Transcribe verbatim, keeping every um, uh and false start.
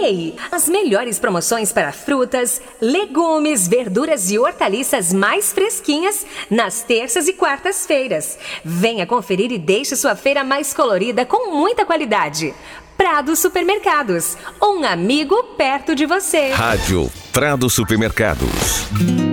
Ei, as melhores promoções para frutas, legumes, verduras e hortaliças mais fresquinhas nas terças e quartas-feiras. Venha conferir e deixe sua feira mais colorida com muita qualidade. Prado Supermercados, um amigo perto de você. Rádio Prado Supermercados.